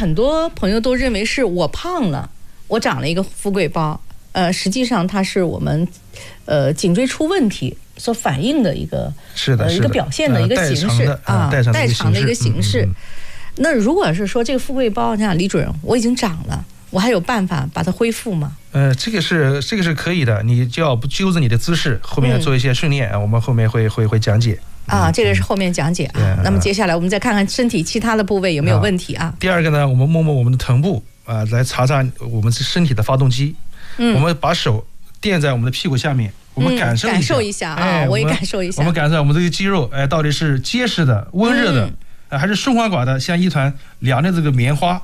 很多朋友都认为是我胖了，我长了一个富贵包，实际上它是我们颈椎出问题所反映的一个一个表现的一个形式代偿的一个形式。那如果是说这个富贵包，像李主任，我已经长了，我还有办法把它恢复吗？ 这个是可以的，你就要不纠正你的姿势，后面做一些训练，我们后面会讲解。 这个是后面讲解啊。那么接下来我们再看看身体其他的部位有没有问题啊。 第二个呢，我们摸摸我们的臀部来查查我们身体的发动机。我们把手垫在我们的屁股下面，我们感受一下啊，我也感受一下。 我们感受我们这个肌肉，到底是结实的、温热的，还是顺滑滑的，像一团凉的这个棉花。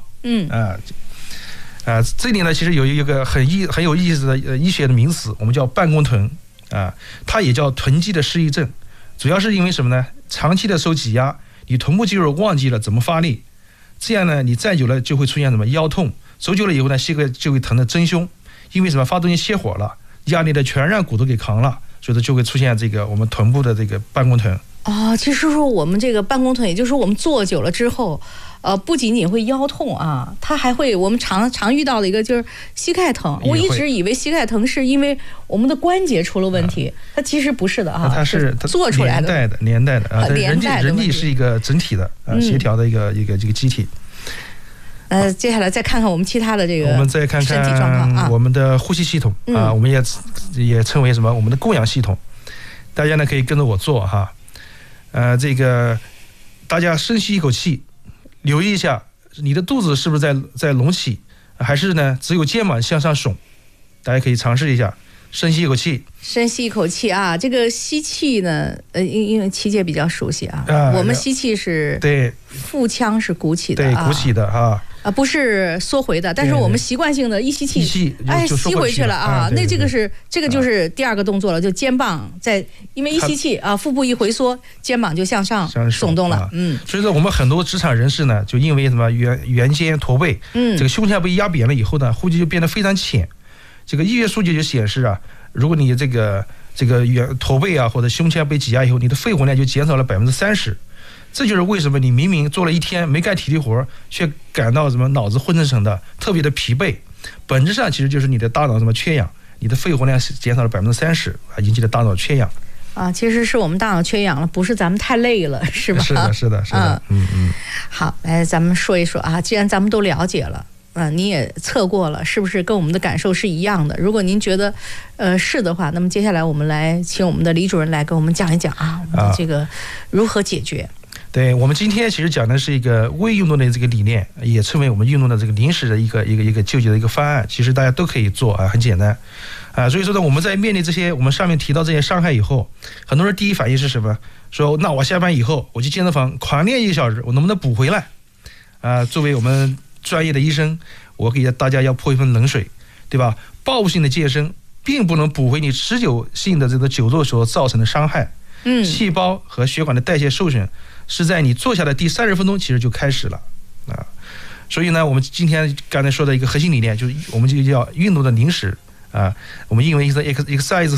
这里呢，其实有一个很有意思的医学的名词，我们叫半弓臀它也叫臀肌的失忆症。主要是因为什么呢？长期的受挤压，你臀部肌肉忘记了怎么发力，这样呢，你站久了就会出现什么腰痛，走久了以后呢，膝盖就会疼的真凶。因为什么？发动机熄火了，压力的全让骨头给扛了，所以就会出现这个我们臀部的这个半弓臀。 其实说我们这个半弓臀，也就是说我们坐久了之后，不仅仅会腰痛啊，它还会我们常遇到的一个就是膝盖疼。我一直以为膝盖疼是因为我们的关节出了问题，它其实不是的啊， 它是做出来的连带的人体是一个整体的协调的一个这个机体。 接下来再看看我们其他的这个我们再看看身体状况我们的呼吸系统我们也称为什么？我们的供氧系统。大家呢可以跟着我做哈。这个大家深吸一口气，留意一下你的肚子是不是在隆起，还是呢只有肩膀向上耸？大家可以尝试一下，深吸一口气。 深吸一口气啊，这个吸气呢，因为七姐比较熟悉我们吸气是对腹腔是鼓起的， 对，鼓起的不是缩回的，但是我们习惯性的一吸气，吸回去了那这个就是第二个动作了，就肩膀因为一吸气腹部一回缩，肩膀就向上耸动了。 所以说我们很多职场人士呢，就因为什么圆肩驼背，这个胸腔被压扁了以后呢，呼吸就变得非常浅。这个医学数据就显示如果你这个驼背或者胸腔被挤压以后，你的肺活量就减少了30%。这就是为什么你明明做了一天没干体力活，却感到什么脑子昏沉沉的，特别的疲惫。本质上其实就是你的大脑什么缺氧，你的肺活量减少了30%，引起的大脑缺氧。 其实是我们大脑缺氧了，不是咱们太累了，是吧？ 是的。 好，来咱们说一说既然咱们都了解了。你也测过了，是不是跟我们的感受是一样的？如果您觉得是的话，那么接下来我们来请我们的李主任来给我们讲一讲我们的这个如何解决。 对，我们今天其实讲的是一个微运动的这个理念，也称为我们运动的这个临时的一个救济的一个方案。其实大家都可以做很简单所以说呢，我们在面对这些我们上面提到这些伤害以后，很多人第一反应是什么？说那我下班以后我去健身房狂练1个小时，我能不能补回来？作为我们专业的医生，我给大家要泼一盆冷水，对吧？报复性的健身并不能补回你持久性的这个久坐所造成的伤害。细胞和血管的代谢受损是在你坐下的第30分钟其实就开始了所以呢，我们今天刚才说的一个核心理念就是我们就叫运动的临时我们英文是 exercise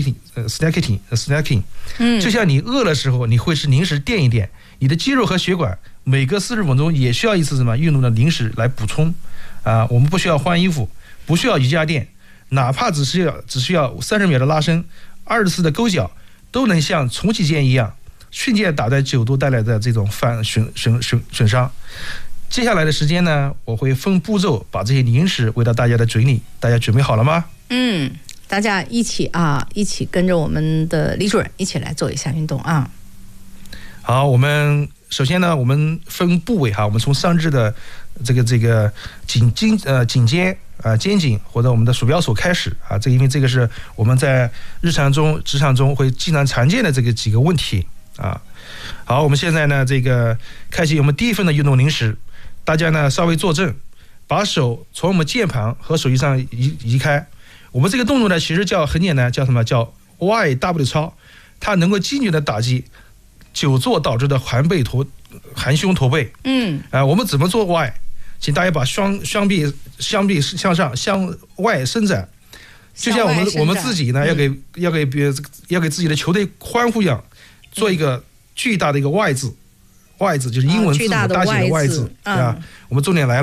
snacking。就像你饿的时候，你会吃零食垫一垫，你的肌肉和血管每隔40分钟也需要一次什么运动的零食来补充我们不需要换衣服，不需要瑜伽垫，哪怕只需要30秒的拉伸，20次的勾脚，都能像重启键一样瞬间打断9度带来的这种损伤。接下来的时间呢，我会分步骤把这些零食喂到大家的嘴里，大家准备好了吗？ 大家一起跟着我们的李主任一起来做一下运动好， 我们首先呢，我们分部位我们从上肢的这个颈肩肩颈或者我们的鼠标手开始因为这个是我们在日常中职场中会经常常见的这个几个问题好，我们现在呢开启我们第一份的运动零食。大家呢稍微坐正，把手从我们键盘和手机上移开。我们这个动作呢其实很简单，叫什么？叫 YW 操，它能够精准的打击久坐导致的含胸驼背。我们怎么做 Y？ 请大家把双臂向上向外伸展，就像我们自己呢要给自己的球队欢呼一样，做一个巨大的一个 Y 字。Y 字就是英文字母大写的 Y 字我们重点来了。